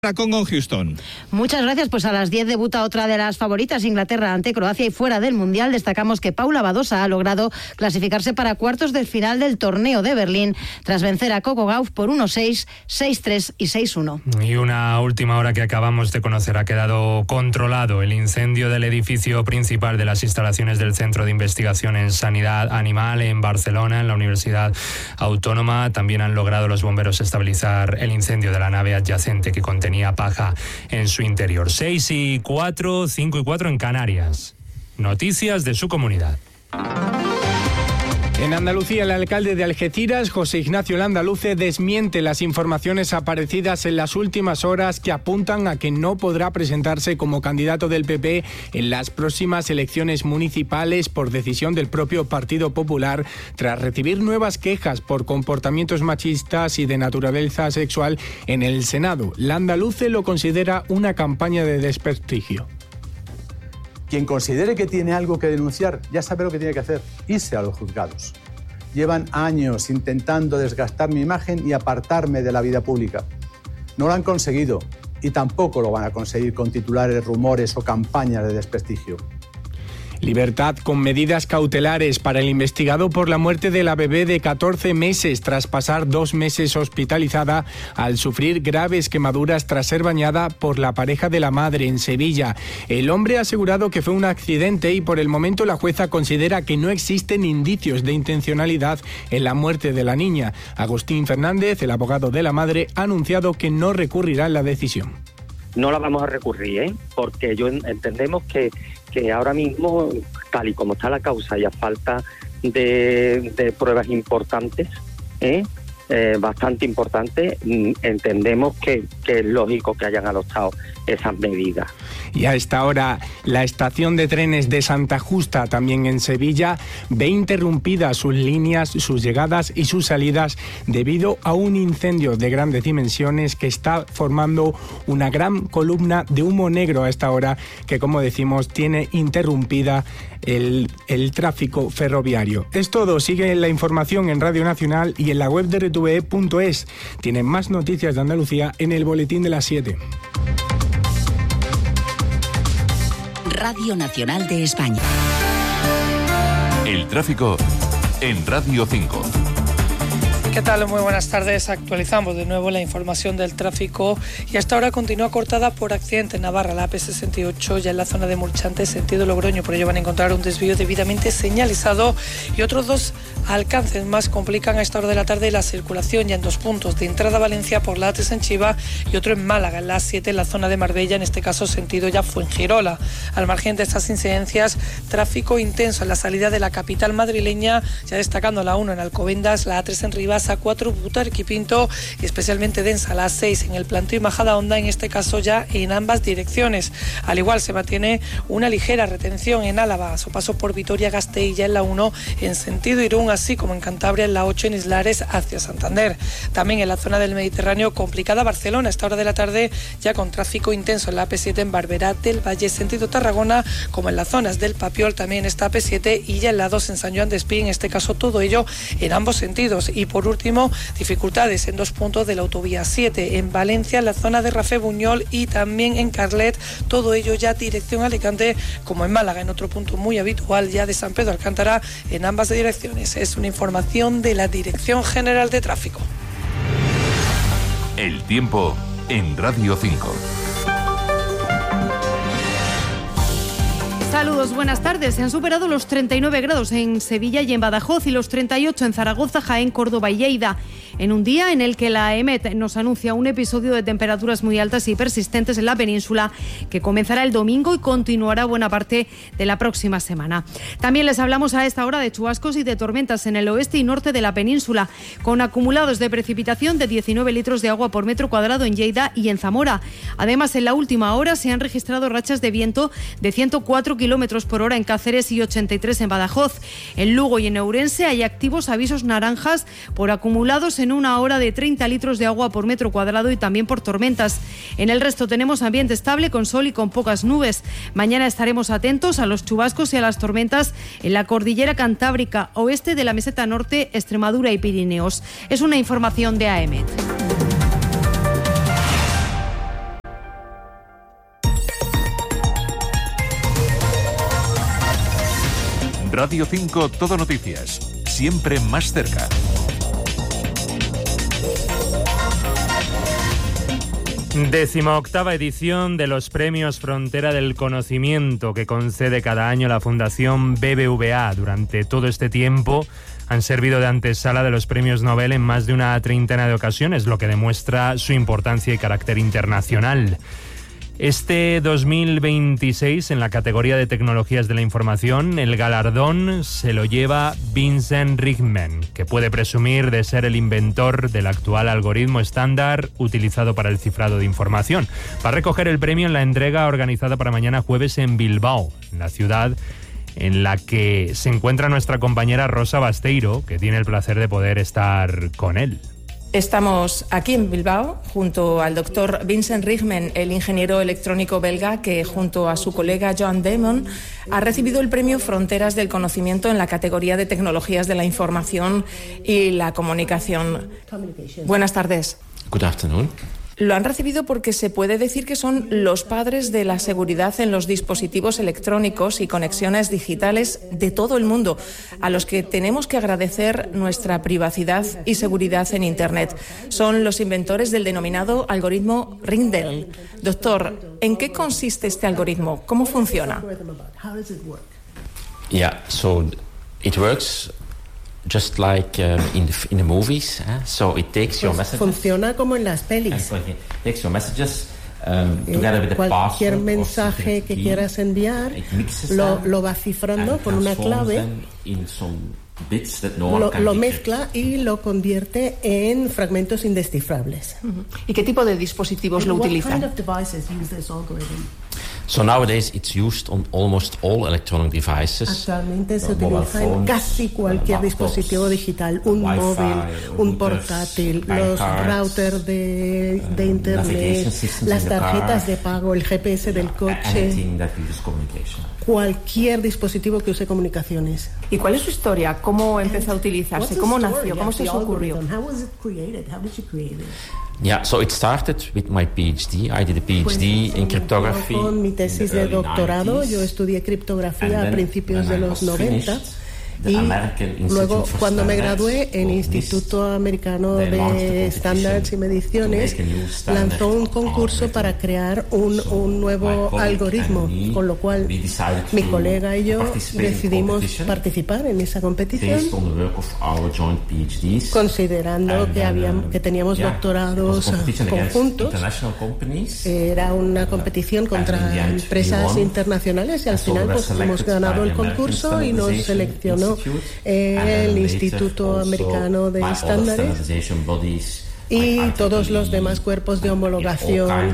Con Houston. Muchas gracias. Pues a las 10 debuta otra de las favoritas, Inglaterra ante Croacia, y fuera del Mundial destacamos que Paula Badosa ha logrado clasificarse para cuartos del final del torneo de Berlín tras vencer a Coco Gauff por 1-6, 6-3 y 6-1. Y una última hora que acabamos de conocer: ha quedado controlado el incendio del edificio principal de las instalaciones del Centro de Investigación en Sanidad Animal en Barcelona, en la Universidad Autónoma. También han logrado los bomberos estabilizar el incendio de la nave adyacente que contenía paja en su interior. 6:04, 5:04 en Canarias. Noticias de su comunidad. En Andalucía, el alcalde de Algeciras, José Ignacio Landaluce, desmiente las informaciones aparecidas en las últimas horas que apuntan a que no podrá presentarse como candidato del PP en las próximas elecciones municipales por decisión del propio Partido Popular, tras recibir nuevas quejas por comportamientos machistas y de naturaleza sexual en el Senado. Landaluce lo considera una campaña de desprestigio. Quien considere que tiene algo que denunciar ya sabe lo que tiene que hacer: irse a los juzgados. Llevan años intentando desgastar mi imagen y apartarme de la vida pública. No lo han conseguido y tampoco lo van a conseguir con titulares, rumores o campañas de desprestigio. Libertad con medidas cautelares para el investigado por la muerte de la bebé de 14 meses tras pasar 2 meses hospitalizada al sufrir graves quemaduras tras ser bañada por la pareja de la madre en Sevilla. El hombre ha asegurado que fue un accidente y por el momento la jueza considera que no existen indicios de intencionalidad en la muerte de la niña. Agustín Fernández, el abogado de la madre, ha anunciado que no recurrirá en la decisión. No la vamos a recurrir, porque entendemos que ahora mismo, tal y como está la causa y a falta de pruebas importantes, bastante importantes, entendemos que es lógico que hayan adoptado esas medidas. Y a esta hora, la estación de trenes de Santa Justa, también en Sevilla, ve interrumpidas sus líneas, sus llegadas y sus salidas debido a un incendio de grandes dimensiones que está formando una gran columna de humo negro a esta hora que, como decimos, tiene interrumpida el tráfico ferroviario. Es todo. Sigue la información en Radio Nacional y en la web de rtve.es. Tienen más noticias de Andalucía en el boletín de las 7. Radio Nacional de España. El tráfico en Radio 5. ¿Qué tal? Muy buenas tardes. Actualizamos de nuevo la información del tráfico y hasta ahora continúa cortada por accidente en Navarra, la AP68, ya en la zona de Murchante, sentido Logroño. Por ello van a encontrar un desvío debidamente señalizado y otros 2 alcances más complican a esta hora de la tarde la circulación ya en 2 puntos: de entrada a Valencia por la A3 en Chiva y otro en Málaga, en la A7 en la zona de Marbella, en este caso sentido ya Fuengirola. Al margen de estas incidencias, tráfico intenso en la salida de la capital madrileña, ya destacando la 1 en Alcobendas, la A3 en Rivas, A4 Butarque y Pinto, y especialmente densa la A6 en el Planteo y Majadahonda, en este caso ya en ambas direcciones. Al igual se mantiene una ligera retención en Álava a su paso por Vitoria-Gasteiz, ya en la 1 en sentido Irún, así como en Cantabria en la 8 en Islares hacia Santander. También en la zona del Mediterráneo complicada Barcelona a esta hora de la tarde, ya con tráfico intenso en la AP7 en Barberá del Valle sentido Tarragona, como en las zonas del Papiol también está AP7 y ya en la 2 en San Joan Despí, en este caso todo ello en ambos sentidos. Y por último, dificultades en 2 puntos de la autovía 7 en Valencia, en la zona de Rafé Buñol y también en Carlet, todo ello ya dirección Alicante, como en Málaga en otro punto muy habitual ya de San Pedro Alcántara en ambas direcciones. Es una información de la Dirección General de Tráfico. El tiempo en Radio 5. Saludos, buenas tardes. Se han superado los 39 grados en Sevilla y en Badajoz y los 38 en Zaragoza, Jaén, Córdoba y Lleida. En un día en el que la EMET nos anuncia un episodio de temperaturas muy altas y persistentes en la península que comenzará el domingo y continuará buena parte de la próxima semana. También les hablamos a esta hora de chubascos y de tormentas en el oeste y norte de la península, con acumulados de precipitación de 19 litros de agua por metro cuadrado en Lleida y en Zamora. Además, en la última hora se han registrado rachas de viento de 104 kilómetros por hora en Cáceres y 83 en Badajoz. En Lugo y en Ourense hay activos avisos naranjas por acumulados en una hora de 30 litros de agua por metro cuadrado y también por tormentas. En el resto tenemos ambiente estable con sol y con pocas nubes. Mañana estaremos atentos a los chubascos y a las tormentas en la cordillera cantábrica, oeste de la meseta norte, Extremadura y Pirineos. Es una información de AEMET. Radio 5 Todo Noticias, siempre más cerca. Decimoctava edición de los Premios Frontera del Conocimiento que concede cada año la Fundación BBVA. Durante todo este tiempo han servido de antesala de los premios Nobel en más de una treintena de ocasiones, lo que demuestra su importancia y carácter internacional. Este 2026, en la categoría de tecnologías de la información, el galardón se lo lleva Vincent Richtman, que puede presumir de ser el inventor del actual algoritmo estándar utilizado para el cifrado de información. Va a recoger el premio en la entrega organizada para mañana jueves en Bilbao, la ciudad en la que se encuentra nuestra compañera Rosa Basteiro, que tiene el placer de poder estar con él. Estamos aquí en Bilbao junto al doctor Vincent Richtman, el ingeniero electrónico belga que junto a su colega Joan Damon ha recibido el premio Fronteras del Conocimiento en la categoría de tecnologías de la información y la comunicación. Buenas tardes. Good afternoon. Lo han recibido porque se puede decir que son los padres de la seguridad en los dispositivos electrónicos y conexiones digitales de todo el mundo, a los que tenemos que agradecer nuestra privacidad y seguridad en Internet. Son los inventores del denominado algoritmo Ringdale. Doctor, ¿en qué consiste este algoritmo? ¿Cómo funciona? Yeah, so it works just like in the movies. So it takes your messages. Funciona como en las pelis. It takes your messages together with the cualquier password mensaje que quieras enviar lo va cifrando con una clave, lo mezcla y lo convierte en fragmentos indescifrables. ¿Y qué tipo de dispositivos lo utilizan? So nowadays it's used on almost all electronic devices. Actualmente se utiliza en casi cualquier dispositivo digital, un móvil, un portátil, los routers de internet, las tarjetas de pago, el GPS del coche, cualquier dispositivo que use comunicaciones. ¿Y cuál es su historia? ¿Cómo empezó a utilizarse? ¿Cómo nació? ¿Cómo se os ocurrió? Yeah, so it started with my PhD. I did a PhD in cryptography. Con mi tesis de doctorado, yo estudié criptografía a principios de los 90. Y luego, cuando me gradué, el Instituto Americano de Estándares y Mediciones lanzó un concurso para crear un nuevo algoritmo, con lo cual mi colega y yo decidimos participar en esa competición, considerando que teníamos doctorados conjuntos. Era una competición contra empresas internacionales y al final pues hemos ganado el concurso y nos seleccionó el Instituto Americano de Estándares y todos los demás cuerpos de homologación,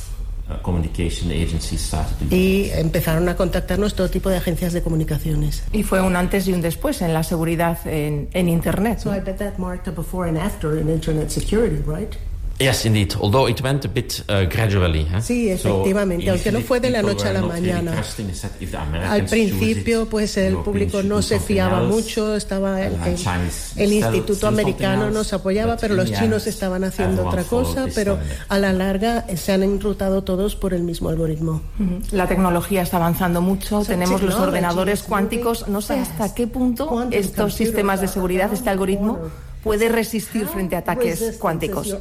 y empezaron a contactarnos todo tipo de agencias de comunicaciones. Y fue un antes y un después en la seguridad en Internet. So I bet that marked a before and after in Internet security, right? Yes, indeed. Although it went a bit gradually. Sí, efectivamente, aunque no fue de la noche a la mañana. Al principio, pues el público no se fiaba mucho, estaba el Instituto Americano nos apoyaba, pero los chinos estaban haciendo otra cosa, pero a la larga se han enrutado todos por el mismo algoritmo. La tecnología está avanzando mucho, tenemos los ordenadores cuánticos, no sé hasta qué punto estos sistemas de seguridad, este algoritmo, puede resistir frente a ataques cuánticos.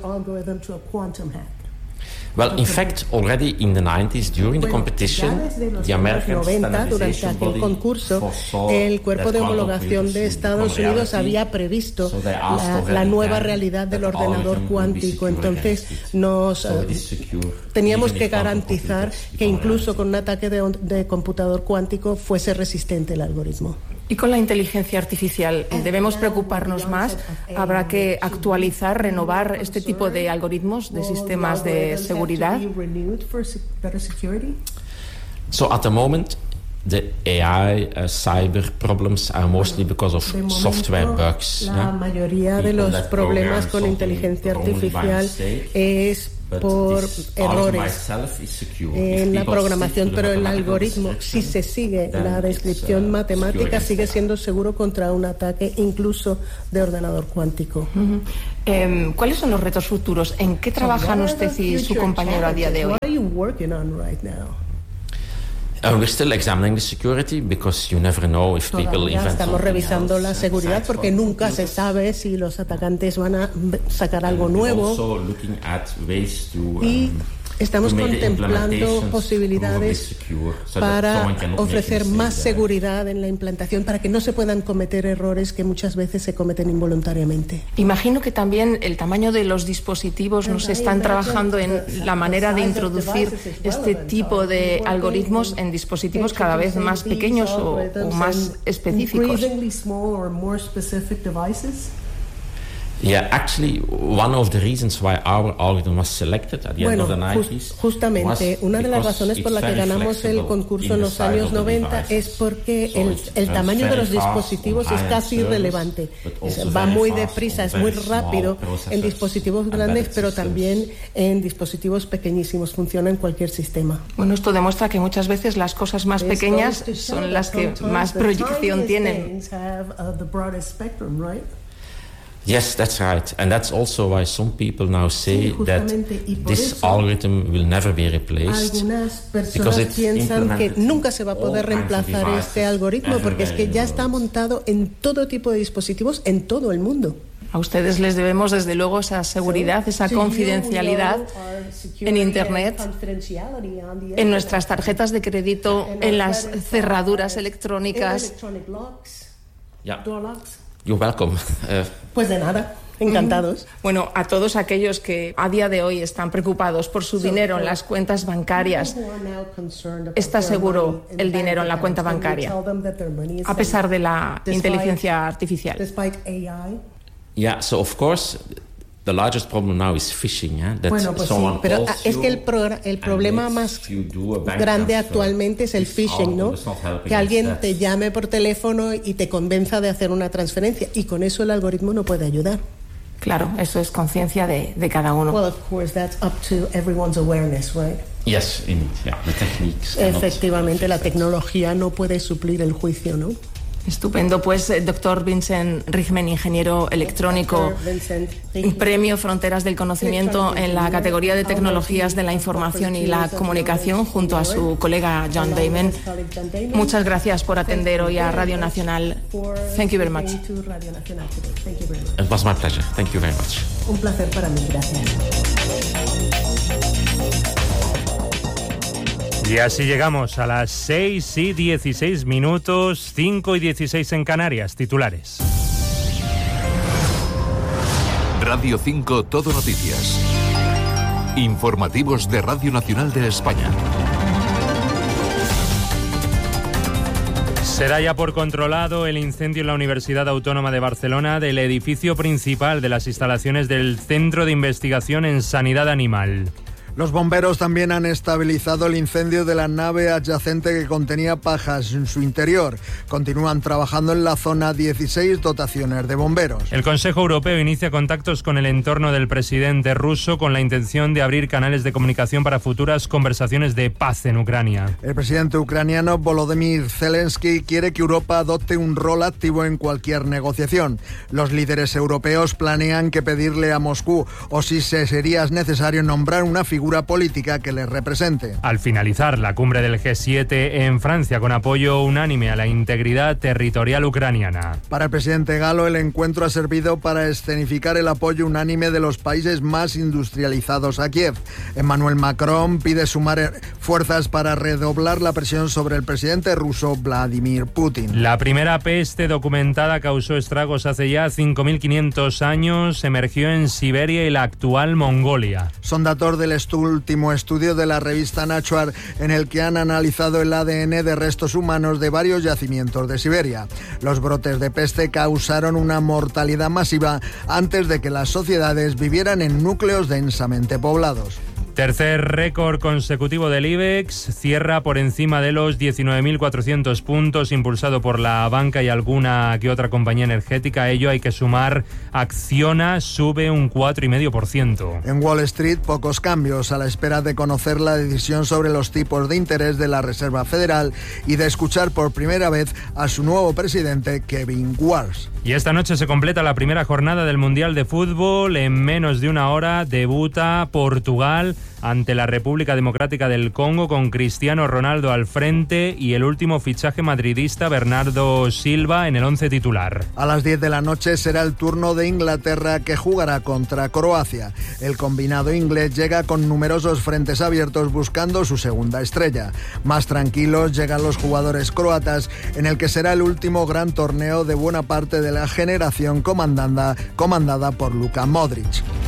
Well, in fact, already in the 90s, during the competition, the American durante aquel concurso, el cuerpo de homologación de Estados Unidos había previsto la nueva realidad del ordenador cuántico. Entonces, teníamos que garantizar que incluso con un ataque de computador cuántico fuese resistente el algoritmo. Y con la inteligencia artificial, ¿debemos preocuparnos más? ¿Habrá que actualizar, renovar este tipo de algoritmos, de sistemas de seguridad? So at the moment, the AI cyber problems are mostly because of software bugs. La mayoría de los problemas con inteligencia artificial es por errores en la programación, pero el algoritmo, si se sigue la descripción matemática, sigue siendo seguro contra un ataque incluso de ordenador cuántico. ¿Cuáles son los retos futuros? ¿En qué trabajan usted y su compañero a día de hoy? We're still examining the security because you never know if people invent. Estamos revisando la seguridad porque nunca se sabe si los atacantes van a sacar algo nuevo. Y estamos contemplando posibilidades para ofrecer más seguridad en la implantación, para que no se puedan cometer errores que muchas veces se cometen involuntariamente. Imagino que también el tamaño de los dispositivos, nos están trabajando en la manera de introducir este tipo de algoritmos en dispositivos cada vez más pequeños o más específicos. Yeah, actually, one of the reasons why our algorithm was selected at the end of the 90s justamente una de las razones por la que ganamos el concurso en los años 90 es porque el tamaño de los dispositivos es casi irrelevante. Va muy deprisa, es muy rápido en dispositivos grandes, pero también en dispositivos pequeñísimos. Funciona en cualquier sistema. Bueno, esto demuestra que muchas veces las cosas más pequeñas son las que más proyección tienen. Yes, that's right. And that's also why some people now say that this algorithm will never be replaced. Algunas personas piensan que nunca se va a poder reemplazar este algoritmo porque es que ya está montado en todo tipo de dispositivos en todo el mundo. A ustedes les debemos, desde luego, esa seguridad, esa confidencialidad en Internet, en nuestras tarjetas de crédito, en las cerraduras electrónicas. You're welcome. Pues de nada, encantados. Bueno, a todos aquellos que a día de hoy están preocupados por su dinero en las cuentas bancarias, está seguro el dinero en la cuenta bancaria, a pesar de la inteligencia artificial. Yeah, so of course the largest problem now is phishing. Bueno, pues sí, pero es que el problema más grande actualmente es el phishing, ¿no? Que alguien te llame por teléfono y te convenza de hacer una transferencia, y con eso el algoritmo no puede ayudar. Claro, eso es conciencia de cada uno. Well, of course, that's up to everyone's awareness, right? Yes, indeed. Yeah, the techniques. Efectivamente, la tecnología no puede suplir el juicio, ¿no? Estupendo, pues doctor Vincent Rijmen, ingeniero electrónico, premio Fronteras del Conocimiento en la categoría de Tecnologías de la Información y la Comunicación, junto a su colega John Damon. Muchas gracias por atender hoy a Radio Nacional. Thank you very much. It was my pleasure. Thank you very much. Un placer para mí, gracias. Y así llegamos a las 6:16, 5:16 en Canarias. Titulares. Radio 5 Todo Noticias. Informativos de Radio Nacional de España. Se da ya por controlado el incendio en la Universidad Autónoma de Barcelona del edificio principal de las instalaciones del Centro de Investigación en Sanidad Animal. Los bomberos también han estabilizado el incendio de la nave adyacente que contenía pajas en su interior. Continúan trabajando en la zona 16 dotaciones de bomberos. El Consejo Europeo inicia contactos con el entorno del presidente ruso con la intención de abrir canales de comunicación para futuras conversaciones de paz en Ucrania. El presidente ucraniano Volodymyr Zelensky quiere que Europa adopte un rol activo en cualquier negociación. Los líderes europeos planean que pedirle a Moscú, o si sería necesario, nombrar una figura política que les represente. Al finalizar la cumbre del G7 en Francia, con apoyo unánime a la integridad territorial ucraniana. Para el presidente galo, el encuentro ha servido para escenificar el apoyo unánime de los países más industrializados a Kiev. Emmanuel Macron pide sumar fuerzas para redoblar la presión sobre el presidente ruso Vladimir Putin. La primera peste documentada causó estragos hace ya 5.500 años, emergió en Siberia y la actual Mongolia. Son datos del último estudio de la revista Nature, en el que han analizado el ADN de restos humanos de varios yacimientos de Siberia. Los brotes de peste causaron una mortalidad masiva antes de que las sociedades vivieran en núcleos densamente poblados. Tercer récord consecutivo del IBEX, cierra por encima de los 19.400 puntos, impulsado por la banca y alguna que otra compañía energética. A ello hay que sumar Acciona, sube un 4,5%. En Wall Street, pocos cambios, a la espera de conocer la decisión sobre los tipos de interés de la Reserva Federal y de escuchar por primera vez a su nuevo presidente, Kevin Walsh. Y esta noche se completa la primera jornada del Mundial de Fútbol. En menos de una hora debuta Portugal ante la República Democrática del Congo, con Cristiano Ronaldo al frente y el último fichaje madridista, Bernardo Silva, en el 11 titular. A las 10 de la noche será el turno de Inglaterra, que jugará contra Croacia. El combinado inglés llega con numerosos frentes abiertos buscando su segunda estrella. Más tranquilos llegan los jugadores croatas, en el que será el último gran torneo de buena parte de la generación comandada por Luka Modric.